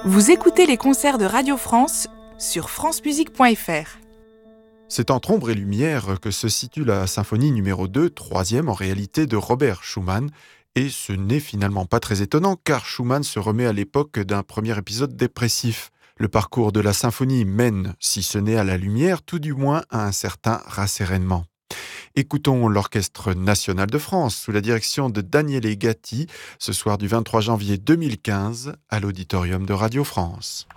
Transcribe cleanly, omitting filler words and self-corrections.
Vous écoutez les concerts de Radio France sur francemusique.fr. C'est entre ombre et lumière que se situe la symphonie numéro 2, troisième en réalité de Robert Schumann. Et ce n'est finalement pas très étonnant car Schumann se remet à l'époque d'un premier épisode dépressif. Le parcours de la symphonie mène, si ce n'est à la lumière, tout du moins à un certain rassérénement. Écoutons l'Orchestre national de France sous la direction de Daniele Gatti ce soir du 23 janvier 2015 à l'Auditorium de Radio France.